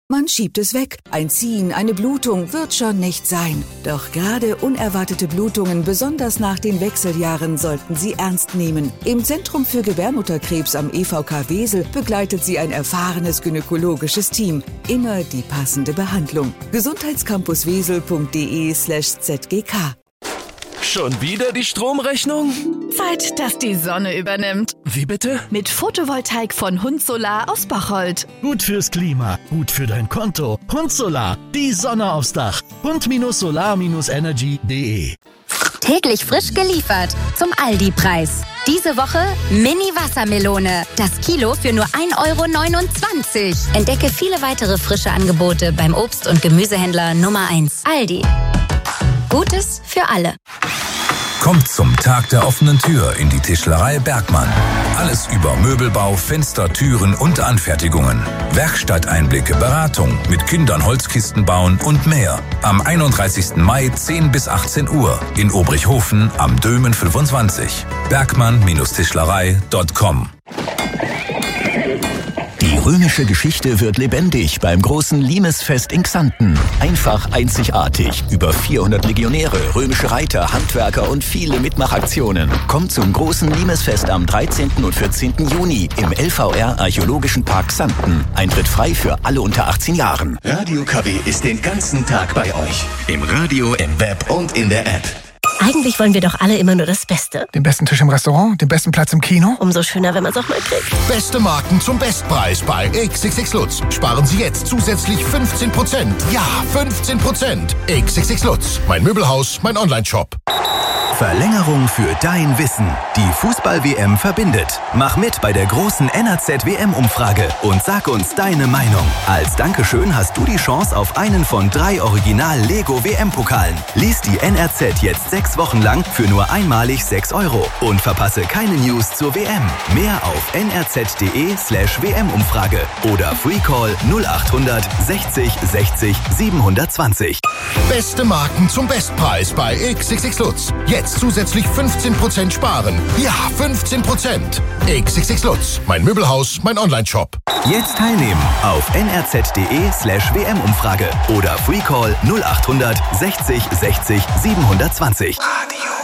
Man schiebt es weg. Ein Ziehen, eine Blutung wird schon nicht sein. Doch gerade unerwartete Blutungen, besonders nach den Wechseljahren, sollten Sie ernst nehmen. Im Zentrum für Gebärmutterkrebs am EVK Wesel begleitet Sie ein erfahrenes gynäkologisches Team. Immer die passende Behandlung. gesundheitscampuswesel.de/zgk. Schon wieder die Stromrechnung? Zeit, dass die Sonne übernimmt. Wie bitte? Mit Photovoltaik von Hund Solar aus Bocholt. Gut fürs Klima, gut für dein Konto. Hund Solar, die Sonne aufs Dach. Hund-Solar-Energy.de. Täglich frisch geliefert zum Aldi-Preis. Diese Woche Mini-Wassermelone. Das Kilo für nur 1,29 €. Entdecke viele weitere frische Angebote beim Obst- und Gemüsehändler Nummer 1. Aldi. Gutes für alle. Kommt zum Tag der offenen Tür in die Tischlerei Bergmann. Alles über Möbelbau, Fenster, Türen und Anfertigungen. Werkstatteinblicke, Beratung, mit Kindern Holzkisten bauen und mehr. Am 31. Mai 10 bis 18 Uhr in Obrichhofen am Dömen 25. Bergmann-Tischlerei.com. Die römische Geschichte wird lebendig beim großen Limesfest in Xanten. Einfach einzigartig. Über 400 Legionäre, römische Reiter, Handwerker und viele Mitmachaktionen. Kommt zum großen Limesfest am 13. und 14. Juni im LVR Archäologischen Park Xanten. Eintritt frei für alle unter 18 Jahren. Radio KW ist den ganzen Tag bei euch. Im Radio, im Web und in der App. Eigentlich wollen wir doch alle immer nur das Beste. Den besten Tisch im Restaurant, den besten Platz im Kino. Umso schöner, wenn man es auch mal kriegt. Beste Marken zum Bestpreis bei XXX Lutz. Sparen Sie jetzt zusätzlich 15%. Ja, 15%. XXX Lutz. Mein Möbelhaus, mein Onlineshop. Verlängerung für dein Wissen. Die Fußball-WM verbindet. Mach mit bei der großen NRZ-WM-Umfrage und sag uns deine Meinung. Als Dankeschön hast du die Chance auf einen von 3 Original-Lego-WM-Pokalen. Lies die NRZ jetzt 6 Wochen lang für nur einmalig 6 € und verpasse keine News zur WM. Mehr auf nrz.de/WM-Umfrage oder Freecall 0800 60 60 720. Beste Marken zum Bestpreis bei XXX Lutz. Jetzt zusätzlich 15% sparen. Ja, 15%. XXX Lutz. Mein Möbelhaus, mein Onlineshop. Jetzt teilnehmen auf nrz.de/WM-Umfrage oder Freecall 0800 60 60 720.